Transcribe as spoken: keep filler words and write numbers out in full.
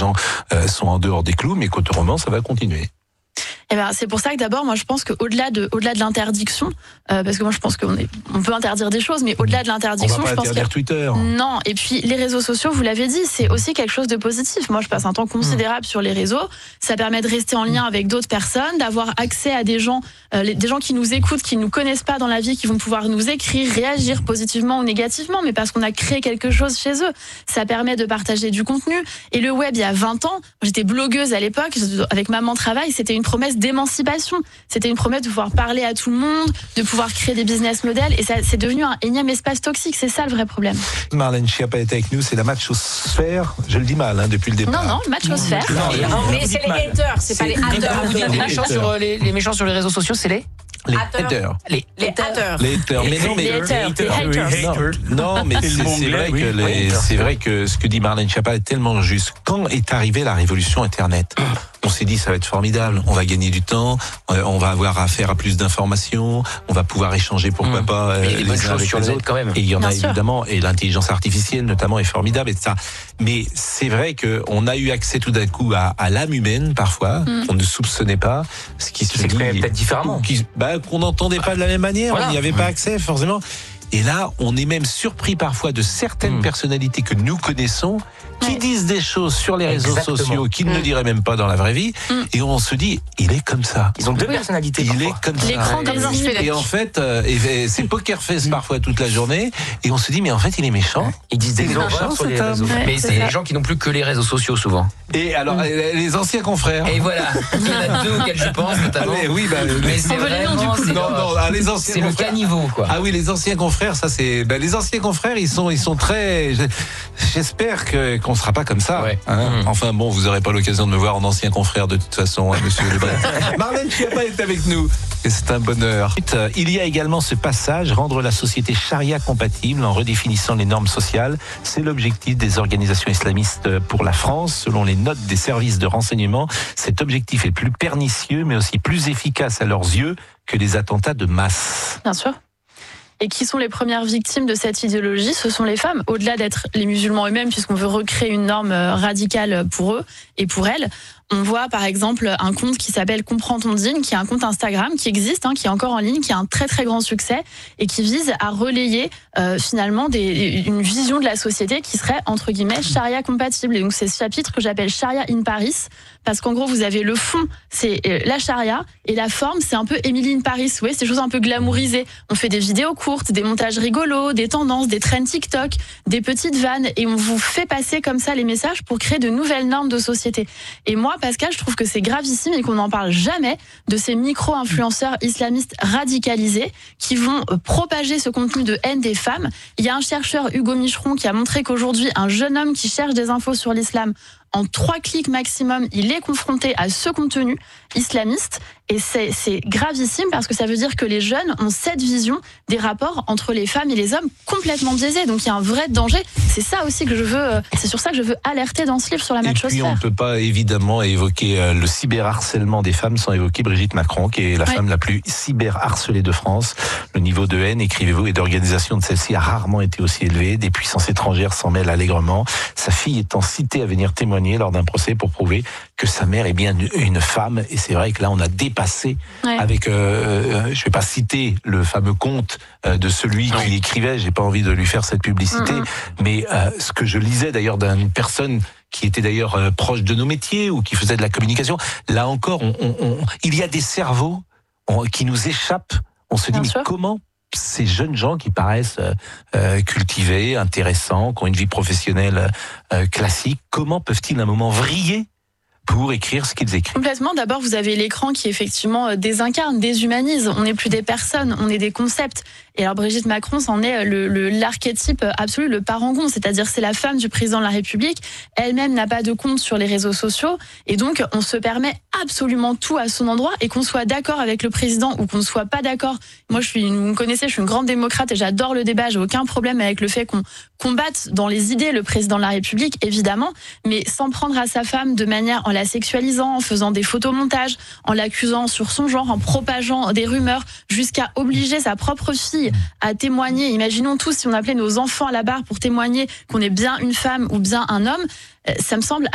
gens euh, sont en dehors des clous, mais qu'autrement, ça va continuer. Eh ben, c'est pour ça que d'abord, moi, je pense qu'au-delà de, au-delà de l'interdiction, euh, parce que moi, je pense qu'on est, on peut interdire des choses, mais au-delà de l'interdiction, on va pas je pense interdire que Twitter. Non. Et puis les réseaux sociaux, vous l'avez dit, c'est aussi quelque chose de positif. Moi, je passe un temps considérable mmh. sur les réseaux. Ça permet de rester en lien avec d'autres personnes, d'avoir accès à des gens, euh, les, des gens qui nous écoutent, qui nous connaissent pas dans la vie, qui vont pouvoir nous écrire, réagir positivement ou négativement, mais parce qu'on a créé quelque chose chez eux. Ça permet de partager du contenu. Et le web, il y a vingt ans, j'étais blogueuse à l'époque, avec Maman Travail, c'était une promesse d'émancipation. C'était une promesse de pouvoir parler à tout le monde, de pouvoir créer des business models, et ça, c'est devenu un énième espace toxique. C'est ça le vrai problème. Marlène Schiappa est avec nous, c'est la machosphère. Je le dis mal hein, depuis le départ. Non, non, machosphère. Non, non, mais c'est les haters, c'est, c'est pas les haters. Vous dites les méchants sur les, les méchants sur les réseaux sociaux, c'est les Les haters. Les, les haters. Les haters. Mais non, mais les haters. Les haters. Non, non, mais c'est, c'est vrai que les, c'est vrai que ce que dit Marlène Schiappa est tellement juste. Quand est arrivée la révolution Internet, on s'est dit ça va être formidable, on va gagner du temps, on va avoir affaire à plus d'informations, on va pouvoir échanger pourquoi mmh. pas euh, les, les uns avec les autres quand même. Et il y en Bien a sûr. évidemment, et l'intelligence artificielle notamment est formidable et ça. Mais c'est vrai que on a eu accès tout d'un coup à, à l'âme humaine parfois, mmh. qu'on ne soupçonnait pas, ce qui, qui s'exprimait peut-être différemment, qui, bah, qu'on n'entendait pas de la même manière, voilà. On n'y avait mmh. pas accès forcément. Et là, on est même surpris parfois de certaines mmh. personnalités que nous connaissons qui disent des choses sur les réseaux Exactement. sociaux qu'ils mmh. ne diraient même pas dans la vraie vie, mmh. et on se dit, il est comme ça. Ils ont deux oui. personnalités. Il parfois. est comme L'écran ça. et, et en fait, euh, et c'est poker face parfois toute la journée, et on se dit, mais en fait, il est méchant. Ils disent des horreurs sur les réseaux. Ouais, mais c'est, c'est les gens qui n'ont plus que les réseaux sociaux souvent. Et alors, mmh. les anciens confrères. Et voilà, il y en a deux auxquels je pense notamment. Ah, mais oui, bah, mais c'est vraiment, du coup, c'est, non, non, ah, les anciens c'est confrères. le caniveau, quoi. Ah oui, les anciens confrères, ça c'est, bah, les anciens confrères, ils sont, ils sont très. J'espère que qu'on sera pas comme ça. Ouais. Hein mmh. Enfin bon, vous aurez pas l'occasion de me voir en ancien confrère de toute façon, hein, Monsieur Lebret. Marlène Schiappa est avec nous et c'est un bonheur. Il y a également ce passage, rendre la société charia compatible en redéfinissant les normes sociales. C'est l'objectif des organisations islamistes pour la France, selon les notes des services de renseignement. Cet objectif est plus pernicieux, mais aussi plus efficace à leurs yeux que les attentats de masse. Bien sûr. Et qui sont les premières victimes de cette idéologie? Ce sont les femmes, au-delà d'être les musulmans eux-mêmes, puisqu'on veut recréer une norme radicale pour eux et pour elles. On voit par exemple un compte qui s'appelle Comprends ton dîne, qui est un compte Instagram qui existe, hein, qui est encore en ligne, qui a un très très grand succès et qui vise à relayer euh, finalement des, une vision de la société qui serait entre guillemets charia compatible. Et donc c'est ce chapitre que j'appelle Charia in Paris, parce qu'en gros vous avez le fond, c'est la charia, et la forme c'est un peu Emily in Paris. Vous voyez, c'est des choses un peu glamourisées. On fait des vidéos courtes, des montages rigolos, des tendances, des trends TikTok, des petites vannes, et on vous fait passer comme ça les messages pour créer de nouvelles normes de société. Et moi, Pascal, je trouve que c'est gravissime et qu'on n'en parle jamais de ces micro-influenceurs islamistes radicalisés qui vont propager ce contenu de haine des femmes. Il y a un chercheur, Hugo Micheron, qui a montré qu'aujourd'hui, un jeune homme qui cherche des infos sur l'islam, en trois clics maximum, il est confronté à ce contenu islamiste. Et c'est, c'est gravissime parce que ça veut dire que les jeunes ont cette vision des rapports entre les femmes et les hommes complètement biaisés. Donc il y a un vrai danger. C'est ça aussi que je veux, c'est sur ça que je veux alerter dans ce livre sur la machosphère. Et puis on ne peut pas évidemment évoquer le cyberharcèlement des femmes sans évoquer Brigitte Macron, qui est la ouais. femme la plus cyberharcelée de France. Le niveau de haine, écrivez-vous, et d'organisation de celle-ci a rarement été aussi élevé. Des puissances étrangères s'en mêlent allègrement. Sa fille étant citée à venir témoigner lors d'un procès pour prouver que sa mère est bien une femme. Et c'est vrai que là, on a dépassé ouais. avec, euh, je vais pas citer le fameux conte euh, de celui ouais. qui l'écrivait, j'ai pas envie de lui faire cette publicité, mm-hmm. mais euh, ce que je lisais d'ailleurs d'une personne qui était d'ailleurs euh, proche de nos métiers ou qui faisait de la communication, là encore, on, on, on, il y a des cerveaux on, qui nous échappent. On se dit, Bien mais sûr. comment ces jeunes gens qui paraissent euh, cultivés, intéressants, qui ont une vie professionnelle euh, classique, comment peuvent-ils à un moment vriller pour écrire ce qu'ils écrivent? Complètement. D'abord, vous avez l'écran qui effectivement désincarne, déshumanise. On n'est plus des personnes, on est des concepts. Et alors Brigitte Macron, c'en est le, le, l'archétype absolu, le parangon, c'est-à-dire c'est la femme du président de la République. Elle-même n'a pas de compte sur les réseaux sociaux, et donc on se permet absolument tout à son endroit, et qu'on soit d'accord avec le président ou qu'on ne soit pas d'accord. Moi, je suis, vous me connaissez, je suis une grande démocrate et j'adore le débat. J'ai aucun problème avec le fait qu'on combatte dans les idées le président de la République, évidemment, mais sans prendre à sa femme de manière en la sexualisant, en faisant des photomontages, en l'accusant sur son genre, en propageant des rumeurs, jusqu'à obliger sa propre fille à témoigner. Imaginons tous si on appelait nos enfants à la barre pour témoigner qu'on est bien une femme ou bien un homme. Ça me semble